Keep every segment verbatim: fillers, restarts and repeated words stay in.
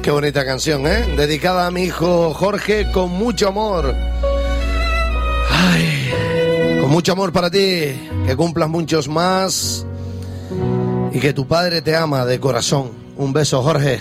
Qué bonita canción, ¿eh? Dedicada a mi hijo Jorge con mucho amor. Ay, con mucho amor para ti. Que cumplas muchos más. Y que tu padre te ama de corazón. Un beso, Jorge.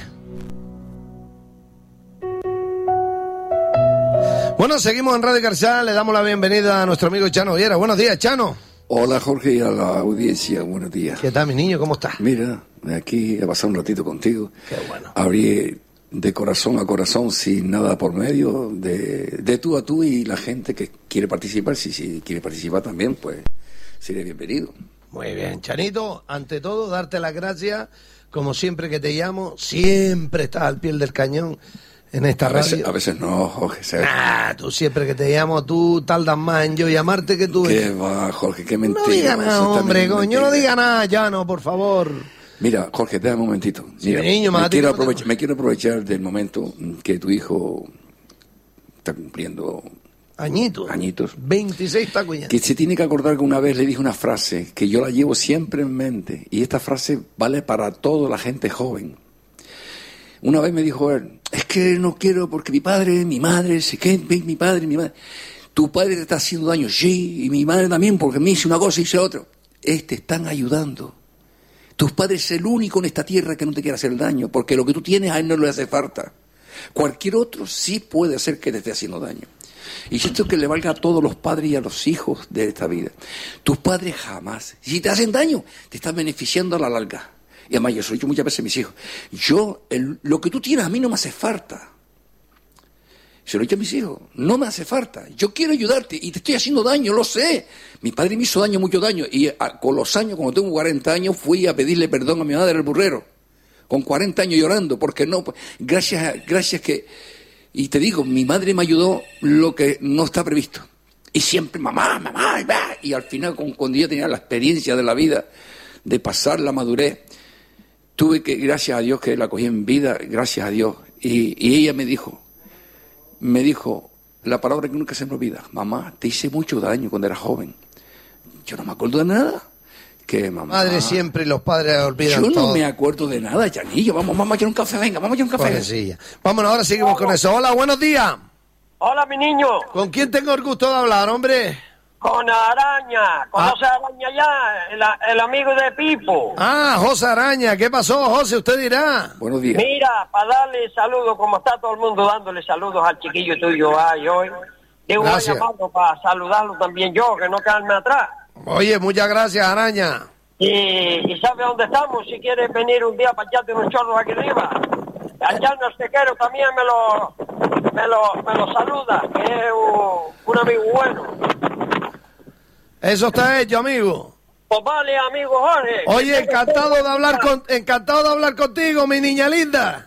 Bueno, seguimos en Radio Carchal. Le damos la bienvenida a nuestro amigo Chano Viera. Buenos días, Chano. Hola, Jorge, y a la audiencia, buenos días. ¿Qué tal, mi niño? ¿Cómo estás? Mira, aquí he pasado un ratito contigo. Qué bueno. Abrí de corazón a corazón, sin nada por medio, de, de tú a tú, y la gente que quiere participar, si, si quiere participar también, pues seré bienvenido. Muy bien, Chanito, ante todo, darte las gracias, como siempre que te llamo, siempre estás al pie del cañón en esta a radio. Veces, a veces no, Jorge. ¿Sabes? Ah, tú siempre que te llamo, tú tardas más en yo llamarte que tú. ¿Qué va, Jorge? Qué mentira. No diga nada, hombre, coño, no diga nada, ya no, por favor. Mira, Jorge, déjame un momentito. Mira, sí, niño, me, quiero aprovechar, me quiero aprovechar del momento que tu hijo está cumpliendo añitos. añitos. veintiséis tacos ya. Que se tiene que acordar que una vez le dije una frase que yo la llevo siempre en mente, y esta frase vale para toda la gente joven. Una vez me dijo él, es que no quiero porque mi padre, mi madre, sé que mi padre, mi madre. Tu padre te está haciendo daño, sí, y mi madre también, porque me hizo una cosa y hice otra. Es, te están ayudando. Tus padres es el único en esta tierra que no te quiere hacer daño, porque lo que tú tienes a él no le hace falta. Cualquier otro sí puede hacer que te esté haciendo daño. Y esto que le valga a todos los padres y a los hijos de esta vida. Tus padres jamás, si te hacen daño, te están beneficiando a la larga. Y además yo soy yo muchas veces a mis hijos. Yo, el, lo que tú tienes a mí no me hace falta. Se lo he dicho a mis hijos, no me hace falta. Yo quiero ayudarte y te estoy haciendo daño, lo sé. Mi padre me hizo daño, mucho daño. Y a, con los años, cuando tengo cuarenta años, fui a pedirle perdón a mi madre, el burrero. Con cuarenta años llorando, porque no, gracias, gracias que... Y te digo, mi madre me ayudó lo que no está previsto. Y siempre, mamá, mamá, y, va. Y al final, cuando yo tenía la experiencia de la vida, de pasar la madurez, tuve que, gracias a Dios, que la cogí en vida, gracias a Dios. Y, y ella me dijo, me dijo, la palabra que nunca se me olvida, mamá, te hice mucho daño cuando eras joven. Yo no me acuerdo de nada. Que mamá... Madre siempre y los padres olvidan todo. Yo no todo. me acuerdo de nada, Chanillo. Vamos, vamos a echar un café, venga, vamos a echar un café. Pobrecilla. Vámonos, ahora seguimos con eso. Hola, buenos días. Hola, mi niño. ¿Con quién tengo el gusto de hablar, hombre? Con Araña. ¿Conoce a Araña ya? El, el amigo de Pipo. Ah, José Araña. ¿Qué pasó, José? Usted dirá. Buenos días. Mira, para darle saludos, como está todo el mundo dándole saludos al chiquillo tuyo ay, hoy. Digo, voy a llamarlo para saludarlo también yo, que no quedarme atrás. Oye, muchas gracias, Araña. Y, y ¿sabe dónde estamos? Si quieres venir un día para echarte unos chorros aquí arriba. Allá no te quiero, también me lo, me lo, me lo saluda, que es un, un amigo bueno. Eso está hecho, amigo. Pues vale, amigo Jorge. Oye, encantado de hablar con, encantado de hablar contigo, mi niña linda.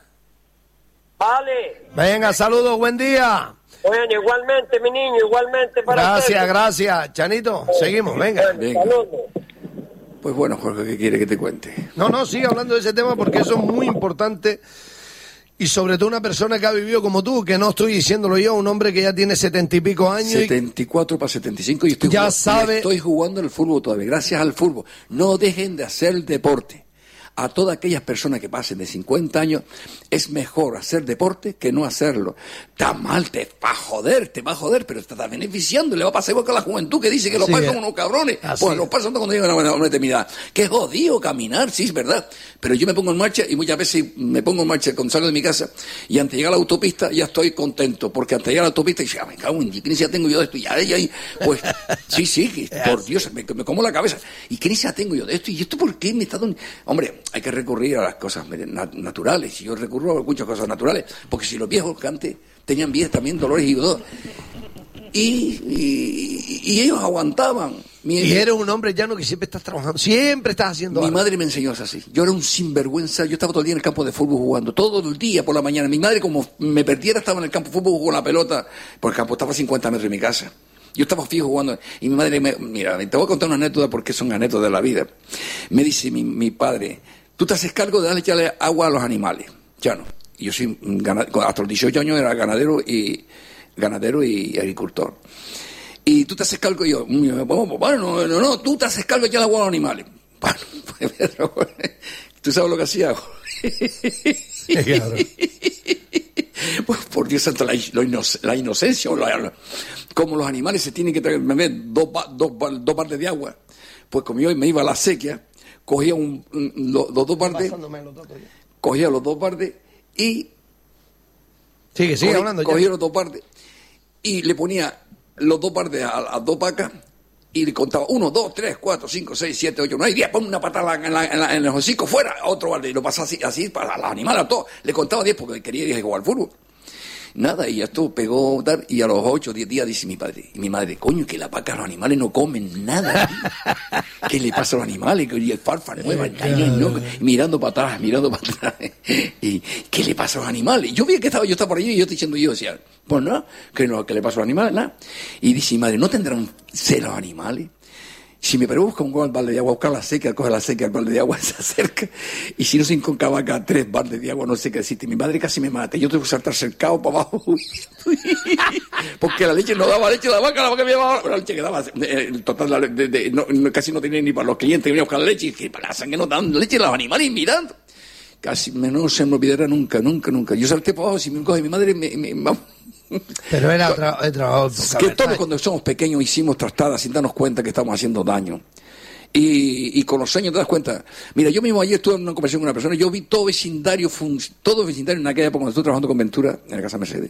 Vale. Venga, saludos, buen día. Bueno, igualmente, mi niño, igualmente para Gracias, usted. gracias. Chanito, seguimos, venga. Bueno, venga. saludos. Pues bueno, Jorge, ¿qué quiere que te cuente? No, no, sigue hablando de ese tema porque eso es muy importante. Y sobre todo una persona que ha vivido como tú, que no estoy diciéndolo yo, un hombre que ya tiene setenta y pico años. setenta y cuatro para setenta y cinco y estoy, ya jugando, sabe... y estoy jugando el fútbol todavía, gracias al fútbol. No dejen de hacer el deporte. A todas aquellas personas que pasen de cincuenta años, es mejor hacer deporte que no hacerlo. Está mal, te va a joder, te va a joder, pero te está beneficiando. Le va a pasar igual que a la juventud que dice que los padres son unos cabrones. Así pues los padres son cuando llegan a una determinada. Que jodido caminar, sí, es verdad. Pero yo me pongo en marcha y muchas veces me pongo en marcha cuando salgo de mi casa y antes de llegar a la autopista ya estoy contento. Porque antes de llegar a la autopista, y ya me cago en ¿qué necesidad tengo yo de esto? Y ya, ya, ya, pues sí, sí, por Dios, me, me como la cabeza. ¿Y qué necesidad tengo yo de esto? ¿Y esto por qué me está dando...? Hombre, hay que recurrir a las cosas naturales. Y yo recurro a muchas cosas naturales. Porque si los viejos que antes tenían vida también, dolores y dolor. Y, y, y ellos aguantaban. Mi, y eres un hombre llano que siempre estás trabajando, siempre estás haciendo Mi algo. madre me enseñó así. Yo era un sinvergüenza. Yo estaba todo el día en el campo de fútbol jugando. Todo el día por la mañana. Mi madre, como me perdiera, estaba en el campo de fútbol jugando la pelota. Porque el campo estaba a cincuenta metros de mi casa. Yo estaba fijo jugando, y mi madre, me, mira, te voy a contar una anécdota porque son anécdotas de la vida. Me dice mi, mi padre, tú te haces cargo de darle echarle agua a los animales. Ya no. Y yo soy, ganadero, hasta los dieciocho años era ganadero y ganadero y agricultor. Y tú te haces cargo, y yo, bueno, no, no, no, tú te haces cargo de echarle agua a los animales. Bueno, tú sabes lo que hacía. Claro. por Dios santo, la, la, la inocencia, o la, como los animales se tienen que traer, me ven, dos, dos, dos baldes de agua. Pues como yo me iba a la sequía, cogía un, un, los, los dos baldes, cogía los dos baldes y... Sigue, sigue cogí, hablando. Cogía ya. los dos baldes y le ponía los dos baldes a, a dos vacas y le contaba uno, dos, tres, cuatro, cinco, seis, siete, ocho, nueve, diez, ponme una patada en, la, en, la, en el hocico, fuera, otro balde, y lo pasaba así, así para los animales, a todos. Le contaba diez porque quería ir a jugar al fútbol. Nada, y esto pegó, dar, y a los ocho, diez días dice mi padre, y mi madre, coño, que la vaca, los animales no comen nada. ¿Qué le pasa a los animales? Que el farfa nueva, no, mirando para atrás, mirando para atrás. ¿Y qué le pasa a los animales? Yo vi que estaba, yo estaba por allí y yo estoy diciendo, yo decía, pues no, que no, ¿qué le pasa a los animales? Nada. Y dice mi madre, ¿no tendrán sed los animales? Si me busca un balde de agua, buscar la seca, coge la seca, el balde de agua, se acerca. Y si no se enconcaba acá tres baldes de agua, no sé qué decirte. Mi madre casi me mata. Yo tengo que saltar cercado para abajo. Porque la leche no daba leche a la vaca, la vaca me daba la leche que daba. En total, la, de, de, no, casi no tenía ni para los clientes que venían a buscar la leche. Y que para la sangre no daban leche a los animales mirando. Casi no se me olvidará nunca, nunca, nunca. Yo salté para abajo, si me coge mi madre, me, me, me pero era otra, otra, otra que todos cuando somos pequeños hicimos trastadas sin darnos cuenta que estamos haciendo daño y, y con los años te das cuenta. Mira, yo mismo ayer estuve en una conversación con una persona, yo vi todo vecindario todo vecindario en aquella época cuando estuve trabajando con Ventura en la casa Mercedes.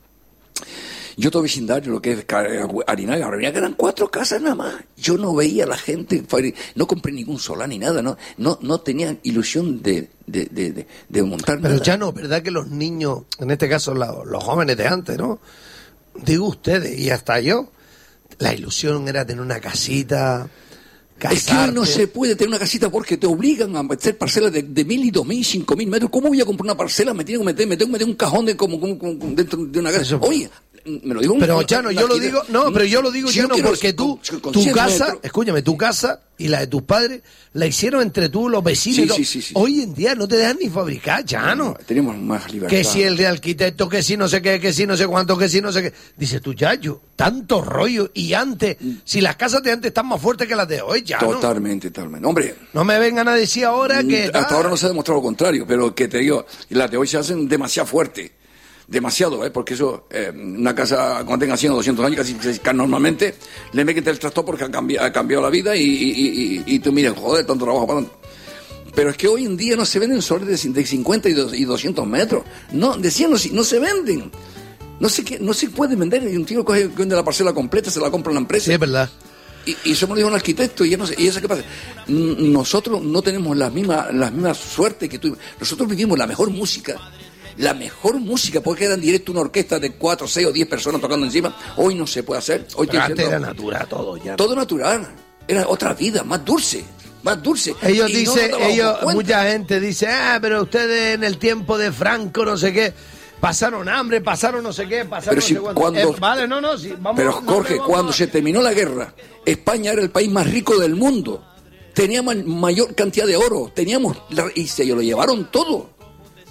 Yo todo vecindario, lo que es Arinaga, Arinaga eran cuatro casas nada más. Yo no veía a la gente, no compré ningún solar ni nada, no no no tenía ilusión de, de, de, de, de montar Pero nada. ya no, ¿verdad que los niños, en este caso los, los jóvenes de antes, ¿no? Digo ustedes, y hasta yo, la ilusión era tener una casita, casarte. Es que hoy no se puede tener una casita porque te obligan a meter parcelas de, de mil y dos mil, cinco mil metros. ¿Cómo voy a comprar una parcela? Me tengo que meter, me tengo que meter un cajón de como, como, como dentro de una casa. Eso, oye, me lo digo un, pero Chano, yo lo digo, no, pero yo lo digo si Chano quiero, porque tú, con, con tu casa, metros. escúchame, tu casa y la de tus padres la hicieron entre tú, los vecinos. Sí, sí, sí, sí. Hoy en día no te dejan ni fabricar, Chano. No, tenemos más libertad. Que si el de arquitecto, que si no sé qué, que si no sé cuánto, que si no sé qué. Dices tú, Yayo, tanto rollo. Y antes, si las casas de antes están más fuertes que las de hoy, Chano. Totalmente, totalmente. Hombre, no me vengan a decir ahora que hasta ah, ahora no se ha demostrado lo contrario, pero que te digo, las de hoy se hacen demasiado fuertes. Demasiado, ¿eh? Porque eso, eh, una casa cuando tenga cien o doscientos años, casi, casi normalmente, le meten el tractor porque ha cambiado, ha cambiado la vida y, y, y, y tú miras, joder, tanto trabajo para tanto. Pero es que hoy en día no se venden solares de cincuenta y doscientos metros. No, decían, no, no se venden. No se, no se puede vender. Y un tío coge, vende la parcela completa, se la compra en la empresa. Sí, es verdad. Y, y eso me lo dijo un arquitecto, y, ya no sé, y eso qué pasa. Nosotros no tenemos la misma, la misma suerte que tú. Nosotros vivimos la mejor música. La mejor música, porque era en directo una orquesta de cuatro, seis o diez personas tocando encima. Hoy no se puede hacer. Hoy Pero antes era natural todo ya. Todo natural. Era otra vida, más dulce. Más dulce. Ellos y dicen, no ellos, mucha gente dice, ah, pero ustedes en el tiempo de Franco, no sé qué, pasaron hambre, pasaron no sé qué, pasaron pero no si sé cuánto. cuando, eh, vale, no, no, sí, vamos, pero no, Jorge, no, vamos cuando a... se terminó la guerra, España era el país más rico del mundo. Teníamos mayor cantidad de oro, teníamos, y se lo llevaron todo.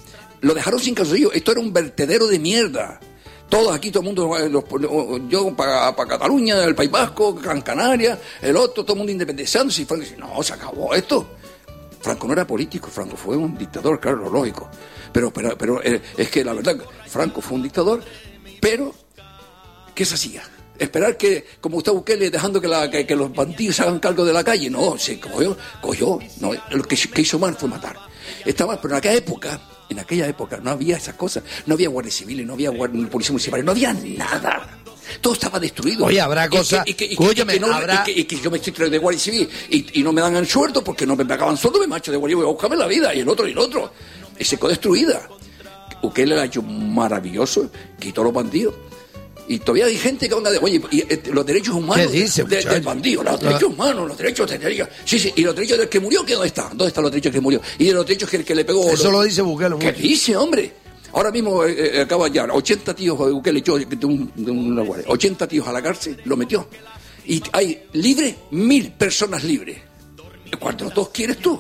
Lo dejaron sin calzoncillo. Esto era un vertedero de mierda. Todos aquí, todo el mundo, los, yo para pa Cataluña, el País Vasco, Gran Canaria, el otro, todo el mundo independizándose. Y Franco dice, no, se acabó esto. Franco no era político, Franco fue un dictador, claro, lo lógico. Pero, pero, pero eh, es que la verdad, Franco fue un dictador, pero ¿qué se hacía? Esperar que, como está Bukele, dejando que, la, que, que los bandidos se hagan cargo de la calle. No, se cogió, cogió. No, lo que, que hizo mal fue matar. Estaba, pero en aquella época... En aquella época no había esas cosas, no había guardias civiles, no había guardia, policía municipal, no había nada. Todo estaba destruido. Oye, habrá cosas. Y que, y que, y que, y que, no, habrá... y que, y que yo me estoy trayendo de guardia civil y, y no me dan el sueldo porque no me pagaban sueldo, me marcho de guardia y voy a buscarme la vida. Y el otro, y el otro. Y se quedó destruida. Ukele lo ha hecho maravilloso, quitó los bandidos. Y todavía hay gente que anda de, oye, y, eh, los derechos humanos dice, de, del bandido, los derechos humanos, los derechos de, de, sí, sí, y los derechos del que murió, ¿qué dónde están? ¿Dónde están los derechos del que murió? Y de los derechos que el que le pegó. Eso los, lo dice Bukele. ¿Qué dice, hombre? Ahora mismo eh, eh, acaba ya, ochenta tíos de Bukele echó de un, de una guardia, ochenta tíos a la cárcel, lo metió. Y hay libre, mil personas libres. ¿Cuántos dos quieres tú?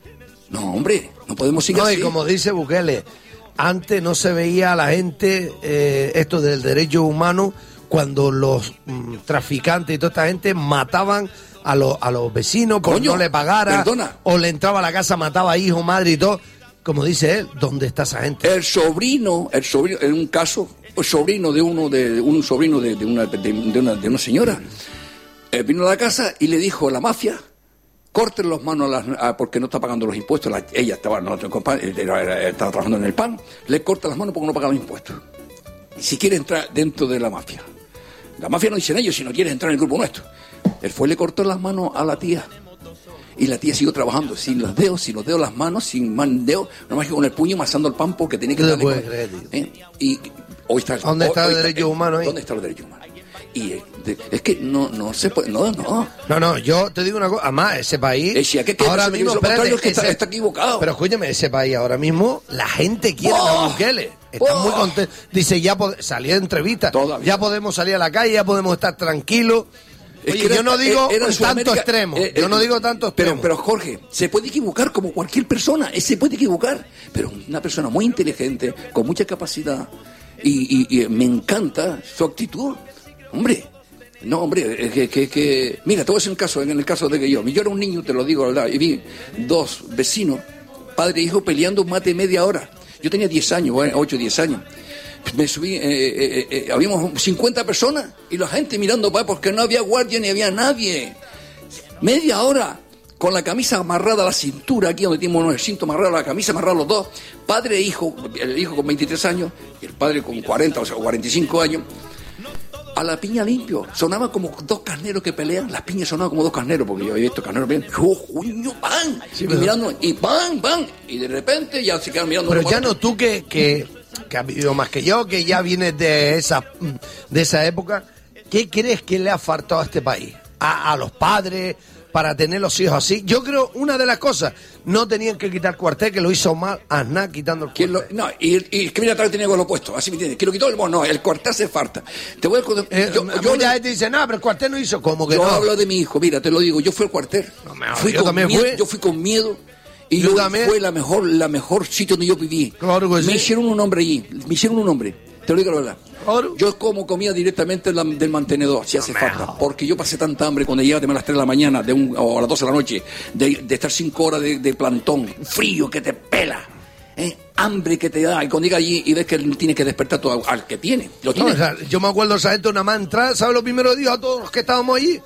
No, hombre, no podemos seguir no, así. Y como dice Bukele, antes no se veía a la gente eh, esto del derecho humano cuando los mm, traficantes y toda esta gente mataban a los, a los vecinos por Coño, no le pagara, perdona. O le entraba a la casa, mataba a hijo, madre y todo. Como dice él, ¿dónde está esa gente? El sobrino, el sobrino, en un caso, sobrino de uno de un sobrino de, de, una, de, de, una, de una señora, eh, vino a la casa y le dijo a la mafia, corten las manos a las, a, porque no está pagando los impuestos. La, ella estaba, no, era, estaba trabajando en el pan, le corta las manos porque no paga los impuestos. Si quiere entrar dentro de la mafia. La mafia no dicen ellos si no quiere entrar en el grupo nuestro. Él fue y le cortó las manos a la tía. Y la tía siguió trabajando sin los dedos, sin los dedos las manos, sin man dedos, nomás que con el puño masando el pan porque tenía que darle con, creer, ¿eh? Y hoy está, ¿dónde está el derecho humano ahí? ¿Dónde está el derecho humano? Y eh, de, es que no no se puede, no, no. No, no, yo te digo una cosa, además ese país Decía, ¿qué, qué, ahora eso, mismo lo contrario es que ese, está, está equivocado. Pero escúchame, ese país ahora mismo la gente quiere oh, a Bukele. Están oh, muy contentos. Dice, ya pod- salió en entrevista, todavía. Ya podemos salir a la calle, ya podemos estar tranquilos. Es Oye, que era, yo no digo era tanto extremo, eh, eh, yo no digo tanto extremo. Pero, pero Jorge, se puede equivocar como cualquier persona, eh, se puede equivocar, pero una persona muy inteligente, con mucha capacidad, y, y, y me encanta su actitud. Hombre, no, hombre, que, que, que... Mira, te voy a decir un caso, en el caso de que yo, yo era un niño, te lo digo, la verdad, y vi dos vecinos, padre e hijo, peleando más de media hora. Yo tenía diez años, ocho o diez años. Me subí, eh, eh, eh, habíamos cincuenta personas y la gente mirando para porque no había guardia ni había nadie. Media hora con la camisa amarrada a la cintura, aquí donde tenemos el cinto amarrado, la camisa amarrada los dos, padre e hijo, el hijo con veintitrés años y el padre con cuarenta o sea, cuarenta y cinco años, a la piña limpio. Sonaban como dos carneros que pelean, las piñas sonaban como dos carneros, porque yo había visto carneros peleando, ¡oh, coño, pan! Sí, y mirando, y pan, pan, y de repente ya se quedan mirando. Pero ya no, tú que... que... que has vivido más que yo, que ya vienes de esa de esa época, ¿qué crees que le ha faltado a este país? A, a los padres, para tener los hijos así. Yo creo, una de las cosas, no tenían que quitar cuartel, que lo hizo mal Aznar quitando el cuartel. Lo, no, y, y el que viene atrás tenía con lo opuesto, así me entiendes, que lo quitó el bueno, no, el cuartel se falta. Te voy a eh, yo, yo mucha gente dice, no, pero el cuartel no hizo, como que yo no. Yo hablo de mi hijo, mira, te lo digo, yo fui al cuartel. No me fui yo con también miedo, fui. Yo fui con miedo. Y yo yo también. Fue la mejor, la mejor sitio donde yo viví. Claro que me sí. hicieron un nombre allí, me hicieron un nombre. Te lo digo la verdad. Claro. Yo como comía directamente la, del mantenedor, si hace no, falta. No. Porque yo pasé tanta hambre cuando llegaba a las tres de la mañana de un, o a las doce de la noche, de, de estar cinco horas de, de plantón, frío que te pela, ¿eh? Hambre que te da. Y cuando llega allí y ves que tienes que despertar todo al que tiene. Lo tiene. No, o sea, yo me acuerdo, sargento, una más entrada, ¿sabes lo primero que dijo a todos los que estábamos allí?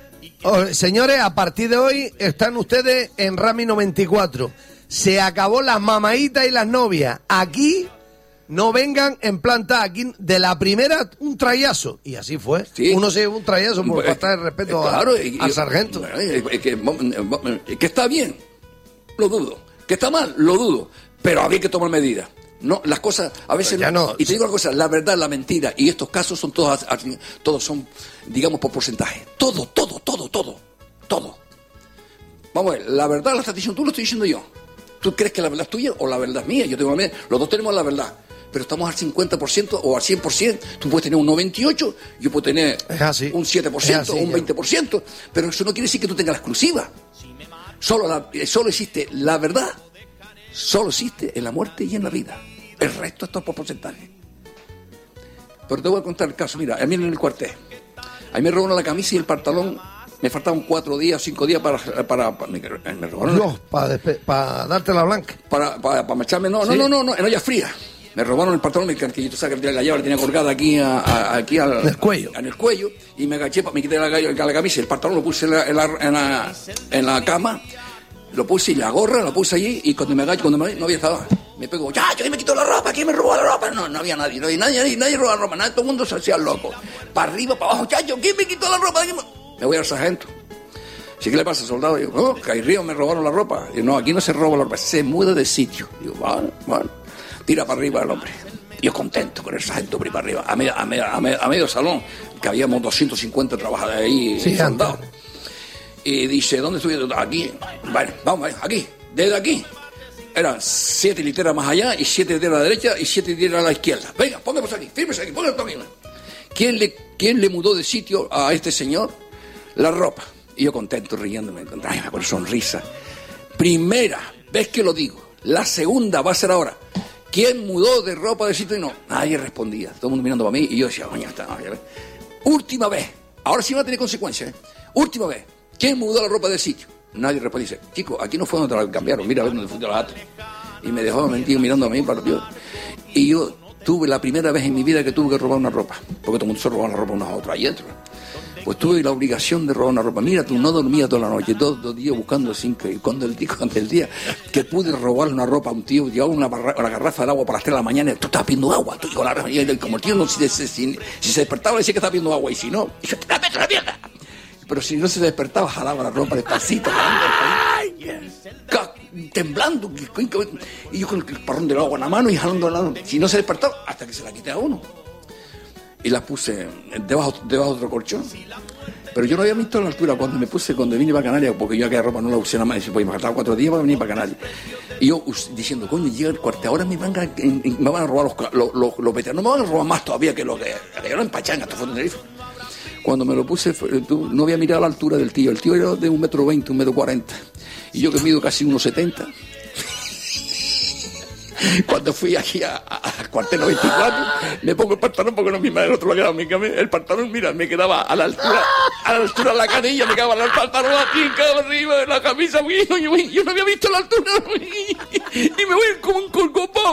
Oh, señores, a partir de hoy están ustedes en Rami noventa y cuatro. Se acabó las mamaditas y las novias. Aquí no vengan en planta, aquí de la primera un trayazo. Y así fue. Sí. Uno se llevó un trayazo por falta de respeto eh, claro, a, y, al sargento. Eh, eh, que, eh, que está bien, lo dudo. Que está mal, lo dudo. Pero había que tomar medidas. No, las cosas a veces ya no. Y te digo una cosa, la verdad, la mentira y estos casos son todos, todos son, digamos, por porcentaje. Todo, todo, todo, todo, todo. Vamos a ver, la verdad la estás diciendo tú, lo estoy diciendo yo. ¿Tú crees que la verdad es tuya o la verdad es mía? Yo tengo la mía. Los dos tenemos la verdad. Pero estamos al cincuenta por ciento o al cien por ciento. Tú puedes tener un noventa y ocho por ciento, yo puedo tener un siete por ciento o un veinte por ciento. Pero eso no quiere decir que tú tengas la exclusiva. Solo, la, solo existe la verdad. Solo existe en la muerte y en la vida. El resto está por porcentaje. Pero te voy a contar el caso. Mira, a mí en el cuartel. A mí me robaron la camisa y el pantalón. Me faltaban cuatro días, cinco días para... para, para me, me robaron... Dios, para, para darte la blanca. Para, para, para echarme... No, ¿sí? no, no, no, no, en olla fría. Me robaron el pantalón, que tú sabes que la llave la tenía colgada aquí, a, a, aquí al, en el cuello. En el cuello, y me agaché, me quité la, la, la camisa, el pantalón lo puse en la, en, la, en, la, en la cama, lo puse y la gorra, la puse allí, y cuando me agaché, cuando me, no había estado, me pegó, ya, ¿quién me quitó la ropa? ¿Quién me robó la ropa? No, no había nadie, no había nadie, nadie, nadie robó la ropa, nadie, todo el mundo se hacía loco. Para arriba, para abajo, chacho, ¿quién me quitó la ropa? Me voy al sargento. ¿Sí, qué le pasa, soldado? Digo, no, Cairrío me robaron la ropa. Digo, no, aquí no se roba la ropa, se muda de sitio. Digo, bueno, bueno, tira para arriba el hombre. Yo contento con el sargento por ahí para arriba, a medio, a medio, a medio, a medio salón, que habíamos doscientos cincuenta trabajadores ahí, sí, soldados. Y dice, ¿dónde estoy? Aquí. Vale, vamos, aquí, desde aquí. Eran siete literas más allá, y siete literas a la derecha, y siete literas a la izquierda. Venga, póngamos aquí, fírmese aquí, póngamos aquí. ¿Quién le, ¿Quién le mudó de sitio a este señor? La ropa. Y yo contento, riéndome, ay, con sonrisa. Primera vez que lo digo. La segunda va a ser ahora. ¿Quién mudó de ropa de sitio? Y no, nadie respondía. Todo el mundo mirando para mí y yo decía, coño, está, no, ya ves. Última vez. Ahora sí va a tener consecuencias, ¿eh? Última vez. ¿Quién mudó la ropa de sitio? Nadie responde. Dice, chico, aquí no fue donde la cambiaron. Mira a ver dónde fue la gata. Y me dejó mentir mirando a mí, partido. Y yo tuve la primera vez en mi vida que tuve que robar una ropa, porque todo el mundo se robaba la ropa unos a otros, ahí entro. Pues tuve la obligación de robar una ropa. Mira, tú no dormía toda la noche, dos, dos días buscando sin que cuando el, cuando el día que pude robarle una ropa a un tío, llevaba una, barra, una garrafa de agua para las tres de la mañana, tú estabas pidiendo agua, tú con la y como el tío no, si, si, si, si se despertaba le decía que estaba pidiendo agua, y si no, y yo te la meto la mierda. Pero si no se despertaba, jalaba la ropa despacito, temblando, y yo con el parrón del agua en la mano y jalando la mano. Si no se despertaba, hasta que se la quité a uno. Y la puse debajo, debajo de otro colchón. Pero yo no había visto la altura cuando me puse, cuando vine para Canarias, porque yo aquella ropa no la usé nada más, pues me faltaban cuatro días para venir para Canarias. Y yo diciendo, coño, llega el cuartel, ahora me van a, me van a robar los, los, los, los veteranos, me van a robar más todavía que los que llegaron en Pachanga, hasta Fondo Tenerife. Cuando me lo puse, no había mirado la altura del tío, el tío era de un metro veinte, un metro cuarenta, y yo que mido casi unos setenta. Cuando fui aquí al cuartel noventa y cuatro, me pongo el pantalón porque no mi madre, el otro lo quedaba mi camino. El pantalón, mira, me quedaba a la altura, a la altura de la canilla, me quedaba el pantalón aquí, quedaba arriba de la camisa, yo, yo, yo no había visto la altura, y me voy como un colgopón.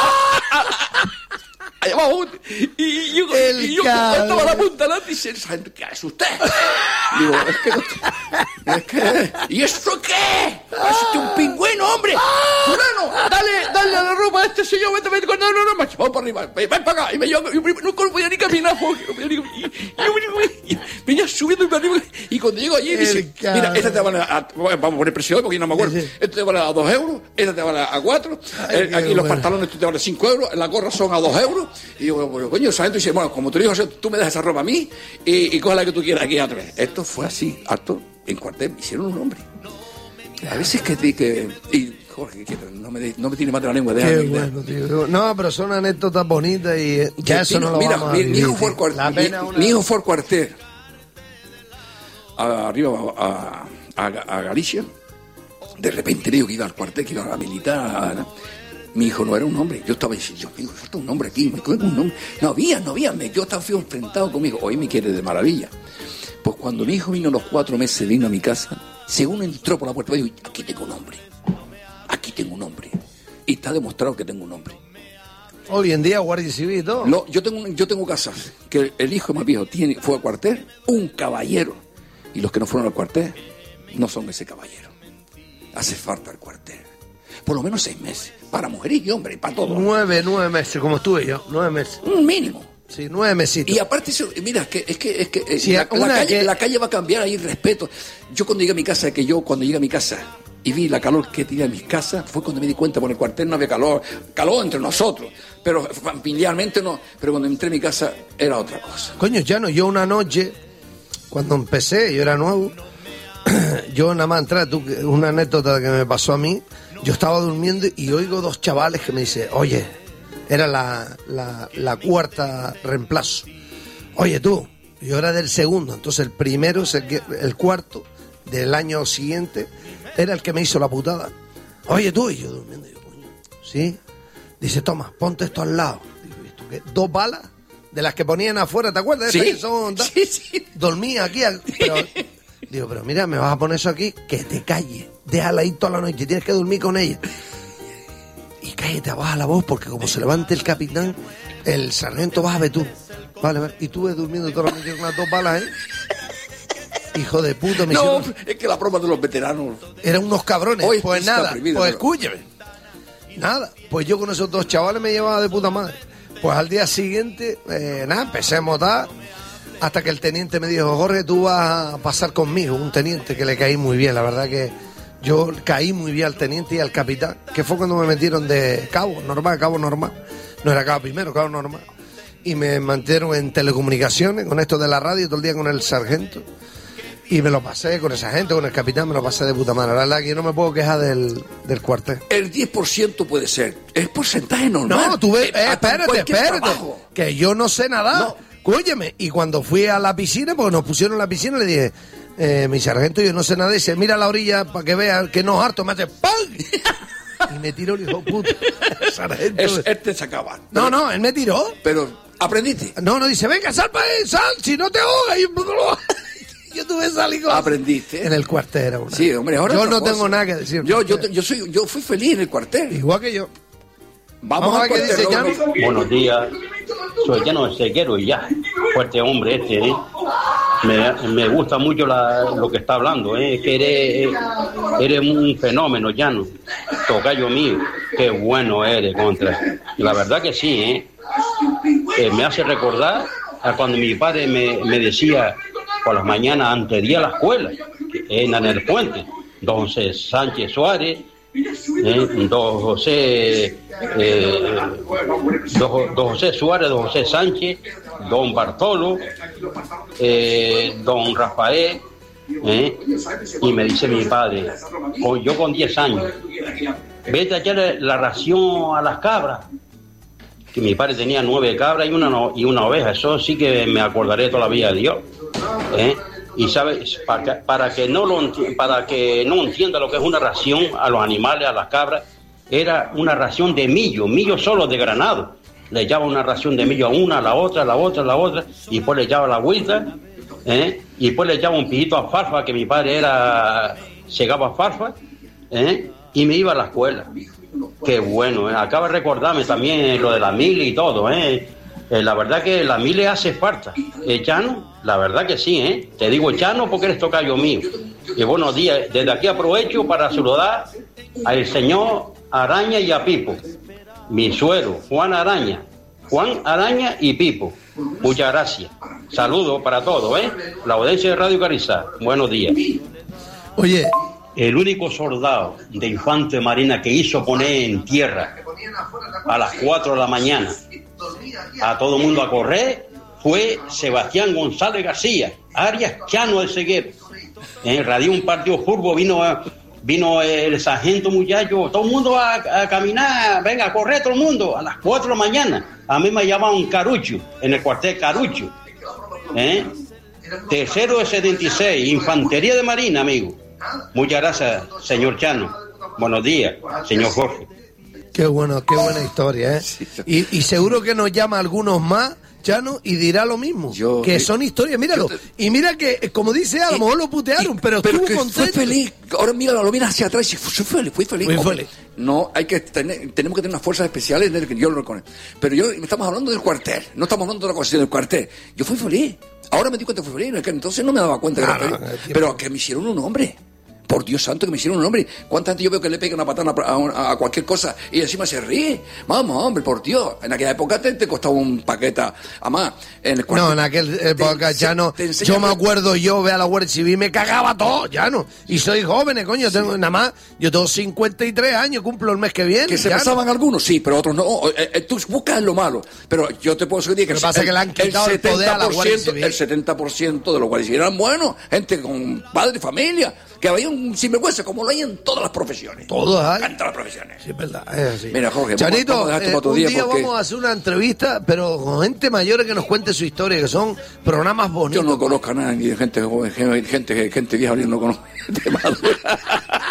Allá abajo, y yo, y yo estaba la punta delante y dice, ¿qué hace usted? Digo, es que no, es que, ¿y eso qué? ¿Es usted un pingüino, hombre? ¡Fulano! Dale, dale a la ropa a este señor, vete, vete, no, no, no, macho, vamos para arriba, ven, ven para acá, y me llevo, yo nunca no podía ni caminar, porque no podía ni caminar, y yo venía subiendo y para arriba, y cuando llego allí, dice, mira, esta te vale a, vamos a poner precio porque yo no me acuerdo, esta te vale a dos euros, esta te vale a cuatro, eh, aquí los pantalones te valen cinco euros, la gorra son a dos euros, y digo, bueno, coño, sargento dice, bueno, como te digo, tú me dejas esa ropa a mí y, y coge la que tú quieras aquí atrás. Esto fue así, harto, en cuartel, me hicieron un hombre. A veces que... que y Jorge, que no me, no me tiene más de la lengua. Qué déjame, bueno, tío. No, pero son anécdotas bonitas y ya eso no lo mira, vamos a mi, vivir, mi hijo fue al cuartel, mi, una... mi hijo fue al cuartel, a, arriba a, a, a Galicia. De repente le digo que iba al cuartel, que iba a la militar, ¿no? Mi hijo no era un hombre, yo estaba diciendo, yo, me falta un hombre aquí, me un nombre. No había, no había, yo estaba enfrentado conmigo, hoy me quiere de maravilla. Pues cuando mi hijo vino a los cuatro meses, vino a mi casa, según entró por la puerta, yo digo, aquí tengo un hombre, aquí tengo un hombre, y está demostrado que tengo un hombre. Hoy en día, Guardia Civil y todo. No, yo tengo, yo tengo casas, que el hijo más viejo tiene, fue al cuartel, un caballero, y los que no fueron al cuartel, no son ese caballero. Hace falta el cuartel. Por lo menos seis meses, para mujeres y hombres, para todos. Nueve, nueve meses, como estuve yo, nueve meses. Un mínimo. Sí, nueve mesitos. Y aparte, eso, mira, es que, es que, es que sí, la, la, calle, que... la calle va a cambiar, hay respeto. Yo cuando llegué a mi casa, que yo cuando llegué a mi casa y vi la calor que tenía en mis casas, fue cuando me di cuenta, por el cuartel no había calor, calor entre nosotros, pero familiarmente no, pero cuando entré en mi casa era otra cosa. Coño, ya no, yo una noche, cuando empecé, yo era nuevo, yo nada más entré, tú, una anécdota que me pasó a mí, yo estaba durmiendo y oigo dos chavales que me dicen, oye, era la, la, la cuarta reemplazo, oye tú, yo era del segundo, entonces el primero, el cuarto del año siguiente, era el que me hizo la putada. Oye tú, y yo durmiendo, y yo, coño, ¿sí? Dice, toma, ponte esto al lado. Digo, ¿esto qué? Dos balas de las que ponían afuera, ¿te acuerdas? Sí, que son, sí, sí. Dormí aquí, pero... Digo, pero mira, me vas a poner eso aquí, que te calles, déjala ahí toda la noche, tienes que dormir con ella. Y cállate, baja la voz, porque como se levante el capitán, el sargento vas a ver tú. Vale, vale. Y tú ves durmiendo toda la noche con unas dos balas, ¿eh? Hijo de puta, me No, hicieron... es que la broma de los veteranos... Eran unos cabrones. Hoy pues nada, primera, pues pero... escúchame. Nada, pues yo con esos dos chavales me llevaba de puta madre. Pues al día siguiente, eh, nada, empecé a motar... Hasta que el teniente me dijo, Jorge, tú vas a pasar conmigo, un teniente que le caí muy bien, la verdad que yo caí muy bien al teniente y al capitán, que fue cuando me metieron de cabo, normal, cabo normal, no era cabo primero, cabo normal, y me mantieron en telecomunicaciones, con esto de la radio, todo el día con el sargento, y me lo pasé con esa gente, con el capitán, me lo pasé de puta madre, la verdad que yo no me puedo quejar del, del cuartel. El diez por ciento puede ser, es porcentaje normal. No, tú ves, eh, espérate, espérate, trabajo. Que yo no sé nadar. No. Óyeme, y cuando fui a la piscina, porque nos pusieron en la piscina, le dije, eh, mi sargento, yo no sé nada, dice, mira a la orilla para que vean que no es harto, me hace ¡pam! Y me tiró el hijo puto. Sargento. Es, él te sacaba. No, no, él me tiró. Pero, ¿aprendiste? No, no, dice, venga, sal para ahí, sal, si no te ahogas. Y yo tuve salido. ¿Aprendiste? En el cuartel era una. Sí, hombre, ahora yo otra no cosa. tengo nada que decir. Yo, yo, yo, soy, yo fui feliz en el cuartel. Igual que yo. Vamos, Vamos a ver qué dice Llano. Buenos días, soy Llano de Seguero y ya, fuerte hombre este, ¿eh? Me, me gusta mucho la, lo que está hablando, ¿eh? Es que eres, eres un fenómeno, Llano, tocayo mío, qué bueno eres, contra. La verdad que sí, ¿eh? Eh, me hace recordar a cuando mi padre me, me decía por las mañanas antes de ir a la escuela, en el puente, don José Sánchez Suárez, Eh, don José eh, don, don José Suárez, don José Sánchez, don Bartolo, eh, don Rafael, eh, y me dice mi padre, con, yo con diez años, vete a echarle la ración a las cabras, que mi padre tenía nueve cabras y una, no, y una oveja, eso sí que me acordaré toda la vida de Dios, eh. Y sabes, para que, para que no lo para que no entienda lo que es una ración a los animales, a las cabras, era una ración de millo, millo solo de granado. Le echaba una ración de millo a una, a la otra, a la otra, a la otra, y después le echaba la agüita, ¿eh? Y después le echaba un pijito a alfalfa, que mi padre era segaba alfalfa, ¿eh? Y me iba a la escuela. Qué bueno, ¿eh? Acaba de recordarme también lo de la mili y todo, ¿eh? Eh, la verdad que la mili hace falta. ¿Eh, Chano? La verdad que sí, ¿eh? Te digo Chano porque eres tocayo mío. Y buenos días. Desde aquí aprovecho para saludar al señor Araña y a Pipo. Mi suegro, Juan Araña. Juan Araña y Pipo. Muchas gracias. Saludos para todos, ¿eh? La audiencia de Radio Carizá. Buenos días. Oye, el único soldado de Infante Marina que hizo poner en tierra a las cuatro de la mañana a todo el mundo a correr fue Sebastián González García, Arias Llano de Seguero. En Radio un partido de fútbol vino, vino el sargento muchacho, todo el mundo a, a caminar, venga, a correr todo el mundo, a las cuatro de la mañana. A mí me llamaban Carucho, en el cuartel Carucho. ¿Eh? Tercero de setenta y seis, Infantería de Marina, amigo. Muchas gracias, señor Chano. Buenos días, señor Jorge. qué bueno, qué buena historia, ¿eh? Y, y seguro que nos llama algunos más, Chano, y dirá lo mismo. Yo, que eh, son historias, míralo. te, y mira que, como dice, a lo mejor lo putearon, y, pero, pero estuvo que contento. fue feliz. Ahora míralo, lo miras hacia atrás y fui feliz, fui feliz. Fui Hombre, feliz. no, hay que tener, tenemos que tener unas fuerzas especiales, yo lo reconozco. Pero yo, estamos hablando del cuartel, no estamos hablando de otra cosa, del cuartel. Yo fui feliz. Ahora me di cuenta que fui feliz, que entonces no me daba cuenta que Ah, era no, feliz. no, Pero que me hicieron un hombre. Por Dios santo, que me hicieron un hombre. ¿Cuánta gente yo veo que le pega una patada a, a, a cualquier cosa y encima se ríe? Vamos, hombre, por Dios. En aquella época te, te costaba un paquete. Además, en el cuartel, No, en aquel época, te, ya no. te enseña- Yo me acuerdo, yo ve a la Guardia Civil, me cagaba todo, ya no. Y soy joven, coño, tengo, nada más, yo tengo cincuenta y tres años, cumplo el mes que viene. Que se ya pasaban no. algunos, sí, pero otros no. Eh, eh, tú buscas lo malo. Pero yo te puedo decir que, Lo que pasa es que le han quitado el poder a la Guardia Civil. el setenta por ciento de los guardias civiles eran buenos, gente con padre, familia, que había un sinvergüenza, como lo hay en todas las profesiones. Todos hay. En todas las profesiones. Sí, es verdad, es así. Mira, Jorge, vamos- Chanito, vamos a dejar esto eh, para otro un día día porque- vamos a hacer una entrevista, pero con gente mayor que nos cuente su historia, que son programas bonitos. Yo no conozco a nadie, gente joven, gente, gente, gente vieja, yo no conozco. Gente madura.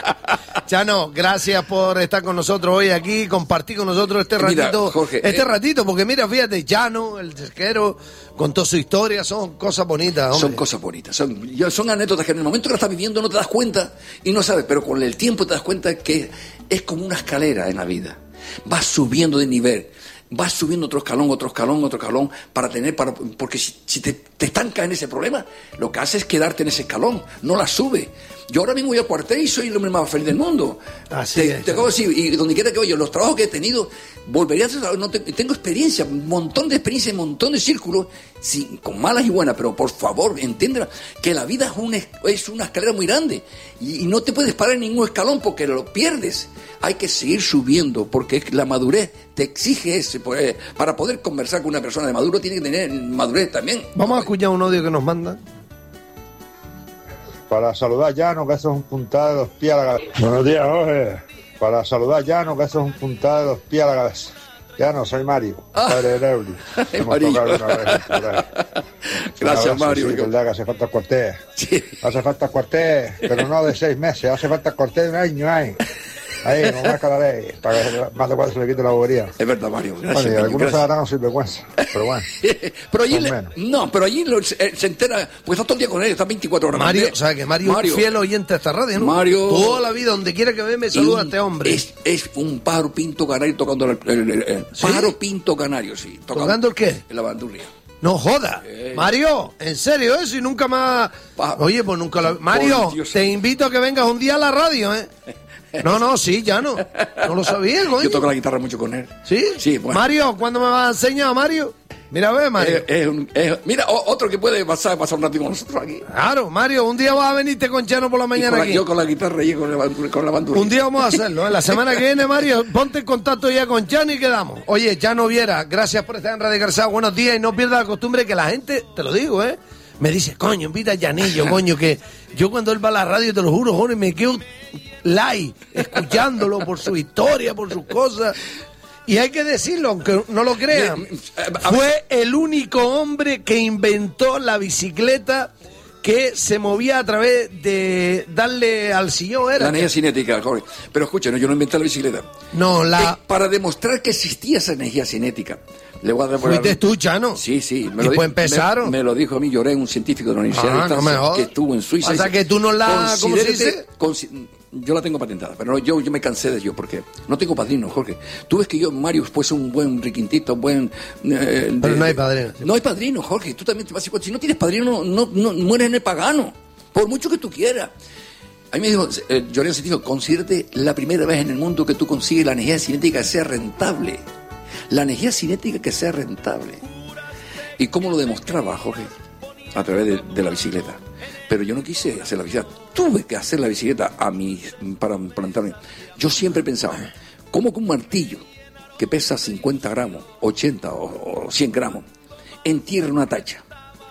Chano, gracias por estar con nosotros hoy aquí, compartir con nosotros este Mira, ratito, Jorge, este eh, ratito, porque mira, fíjate, Chano, el cerquero, con toda su historia, son cosas bonitas, hombre. Son cosas bonitas, son, yo- son anécdotas que en el momento que lo estás viviendo no te das cuenta y no sabes, pero con el tiempo te das cuenta que es como una escalera en la vida. Vas subiendo de nivel, vas subiendo otro escalón, otro escalón, otro escalón, para tener, para, porque si, si te, te estancas en ese problema, lo que haces es quedarte en ese escalón, no la sube. Yo ahora mismo voy al cuartel y soy el hombre más feliz del mundo. Así te, es. te acabo de decir, y donde quiera que vaya, los trabajos que he tenido, volvería a hacer, no te- tengo experiencia, un montón de experiencia, un montón de círculos, sí, con malas y buenas, pero por favor, entiéndela, que la vida es una, es una escalera muy grande y, y no te puedes parar en ningún escalón porque lo pierdes. Hay que seguir subiendo porque la madurez te exige ese, pues, para poder conversar con una persona de maduro tiene que tener madurez también. Vamos a escuchar un audio que nos mandan. Para saludar a Llano, que eso es un puntado de los pies a la cabeza. Buenos días, Jorge. Para saludar a Llano, que eso es un puntado de los pies a la cabeza. Llano, soy Mario, padre de Neuli. Hemos Mario. tocado una vez por ahí. Gracias, Un abrazo, Mario. Sí, es verdad que hace falta el cuartel. Sí. Hace falta el cuartel, pero no de seis meses. Hace falta el cuartel de un año, ¿eh? Ahí, con más la ley, para que más de cuatro se le quite la bobería. Es verdad, Mario. Gracias, Bueno, y Mario, algunos se gracias. harán sin vergüenza, pero bueno. Pero allí, Son le- menos. no, pero allí lo- se, se entera, pues está todo el día con él, está veinticuatro horas. Mario, con él. o sea que Mario, Mario, es fiel oyente a esta radio, ¿no? Mario- Toda la vida, donde quiera que ve, me y saluda un- a este hombre. Es, es un pájaro pinto canario tocando el, el- el- el- ¿Sí? pájaro pinto canario, sí. ¿Tocando el qué? La bandurria. No joda. Eh. Mario, ¿en serio eso? Y nunca más... Pa- Oye, pues nunca lo... Mario, Por Dios. te invito a que vengas un día a la radio, ¿eh? No, no, sí, ya no. No lo sabía, coño. Yo toco la guitarra mucho con él. ¿Sí? Sí, bueno. Mario, ¿cuándo me vas a enseñar, Mario? Mira, ve, Mario. Es- es un- es- mira, o- otro que puede pasar, pasar un ratito con nosotros aquí. Claro, Mario, un día vas a venirte con Chano por la Y mañana con la- aquí. yo con la guitarra y con la, bandurria- con la bandurria. Un día vamos a hacerlo, ¿eh? La semana que viene, Mario, ponte en contacto ya con Chano y quedamos. Oye, Chano Viera, gracias por estar en Radio Garzá. Buenos días y no pierdas la costumbre que la gente, te lo digo, ¿eh? Me dice, coño, invita a Llanillo, coño, que yo cuando él va a la radio, te lo juro, joder, me quedo live, escuchándolo por su historia, por sus cosas. Y hay que decirlo, aunque no lo crean, Bien, a- a- fue el único hombre que inventó la bicicleta que se movía a través de darle al sillón, ¿era? La energía cinética, Jorge. Pero escucha, no, yo no inventé la bicicleta. No, Eh, la... para demostrar que existía esa energía cinética, le voy a dar... Fuiste tú, Chano. Sí, sí. Y pues empezaron. Me, me lo dijo a mí, Lloré, un científico de la Universidad Ah, de no me Stanford, jodas. que estuvo en Suiza. O sea Dice, que tú no la- ¿cómo se "Considérate- dice? consi- Yo la tengo patentada, pero no, yo, yo me cansé de ello porque no tengo padrino, Jorge. Tú ves que yo, Mario, fuese un buen riquintito, buen... eh, Pero de- no hay padrino. No hay padrino, Jorge. Tú también te vas a decir, si no tienes padrino, no, no, no mueres en el pagano, por mucho que tú quieras. A mí me dijo, eh, Lloré, un científico, considérate la primera vez en el mundo que tú consigues la energía cinética que sea rentable. La energía cinética que sea rentable. ¿Y cómo lo demostraba, Jorge? A través de, de la bicicleta. Pero yo no quise hacer la bicicleta. Tuve que hacer la bicicleta a mi, para plantarme. Yo siempre pensaba, ¿cómo que un martillo que pesa cincuenta gramos, ochenta o, o cien gramos, entierra una tacha?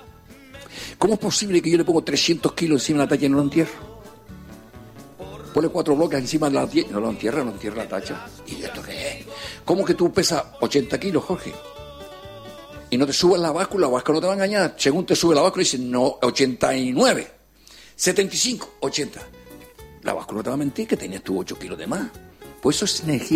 ¿Cómo es posible que yo le pongo trescientos kilos encima de la tacha y no lo entierro? Pone cuatro bloques encima de la tierra, no lo entierra, no entierra la tacha. ¿Y esto qué es? ¿Cómo que tú pesas ochenta kilos, Jorge? Y no te subes la báscula, la báscula no te va a engañar. Según te sube la báscula, dice, no, ochenta y nueve, setenta y cinco, ochenta. La báscula no te va a mentir que tenías tú ocho kilos de más. Pues eso es energía